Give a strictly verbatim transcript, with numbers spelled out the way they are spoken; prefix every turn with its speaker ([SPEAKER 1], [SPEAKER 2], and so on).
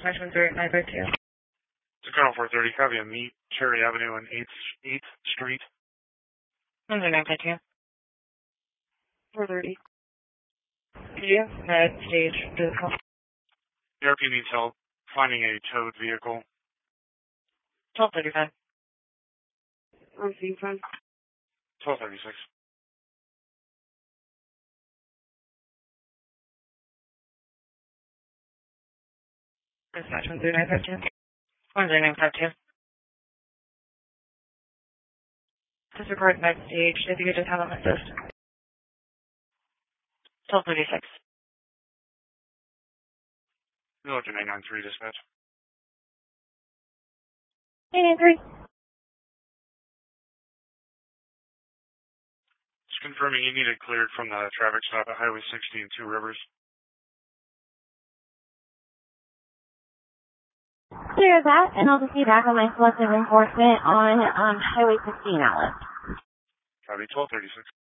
[SPEAKER 1] Dispatch one three eight nine five two.
[SPEAKER 2] Tacoma four thirty, copy a meet Cherry Avenue and eighth, eighth Street.
[SPEAKER 1] one three nine five two. four thirty. Yeah, med stage physical.
[SPEAKER 2] The R P needs help finding a towed vehicle.
[SPEAKER 1] twelve thirty-five.
[SPEAKER 3] I'm seeing fine.
[SPEAKER 2] twelve thirty-six.
[SPEAKER 1] Dispatch one three nine five two. one three nine five two. Disregard med stage. If you could just have them assist. twelve thirty-six.
[SPEAKER 2] You're looking at eight nine three, dispatch.
[SPEAKER 1] eight nine three.
[SPEAKER 2] Just confirming you need it cleared from the traffic stop at Highway sixty and Two Rivers.
[SPEAKER 4] Clear that, and I'll just be back on my selective enforcement on um, Highway sixteen outlet.
[SPEAKER 2] Copy twelve thirty-six.